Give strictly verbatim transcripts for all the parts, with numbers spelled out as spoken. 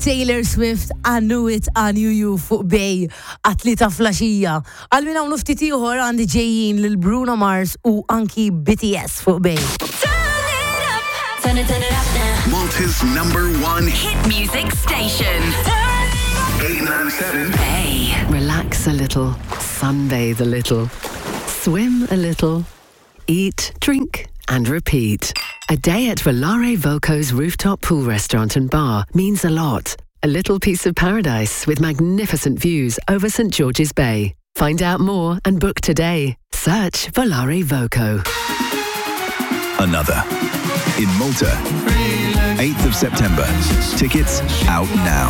Taylor Swift, I Knew It, I Knew You fuq bej għatlita flaxija. Għal minna unuftiti uħor għandi ġejjin lil Bruno Mars u anki B T S fuq bej. Turn it, turn it up now. Malta's number one Hit music station. eight ninety-seven. Hey, relax a little, sunbathe a little, swim a little, eat, drink and repeat. A day at Volare Voco's rooftop pool restaurant and bar means a lot. A little piece of paradise with magnificent views over St George's Bay. Find out more and book today. Search Volare Voco. Another. In Malta. eighth of September. Tickets out now.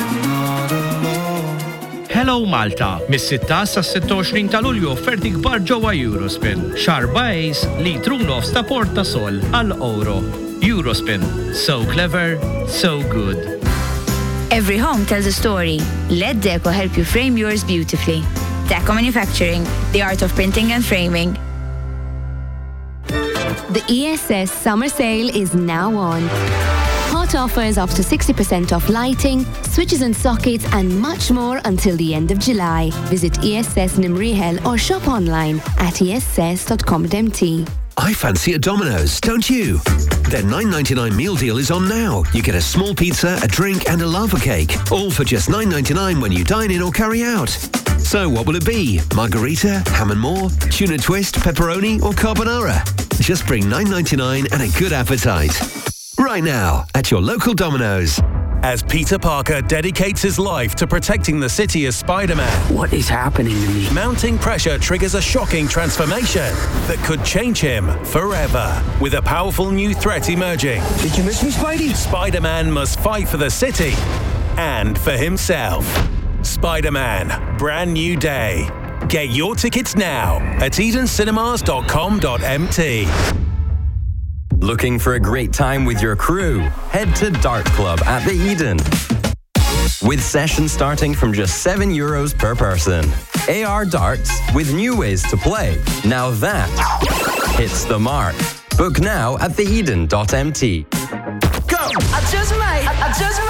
Hello Malta, mis-sitta sa sittoxrin ta' Lulju offerti kbar ġewwa Eurospin. Xar bajs li trun-offs ta' Porta Sol għall-Euro. Eurospin, so clever, so good. Every home tells a story. Let Deco help you frame yours beautifully. Deco Manufacturing, the art of printing and framing. The E S S summer sale is now on. Hot offers up to sixty percent off lighting, switches and sockets and much more until the end of July. Visit E S S Nimrihel or shop online at e s s dot com dot m t. I fancy a Domino's, don't you? Their nine ninety-nine meal deal is on now. You get a small pizza, a drink and a lava cake, all for just nine ninety-nine when you dine in or carry out. So what will it be? Margarita, ham and more, tuna twist, pepperoni or carbonara? Just bring nine ninety-nine and a good appetite. Right now, at your local Domino's. As Peter Parker dedicates his life to protecting the city as Spider-Man. What is happening to me? Mounting pressure triggers a shocking transformation that could change him forever. With a powerful new threat emerging. Did you miss me, Spidey? Spider-Man must fight for the city and for himself. Spider-Man, brand new day. Get your tickets now at eden cinemas dot com dot m t. Looking for a great time with your crew? Head to Dart Club at the Eden. With sessions starting from just seven euros per person. A R darts with new ways to play. Now that hits the mark. Book now at the eden dot m t. Go! I just might. I, I just might.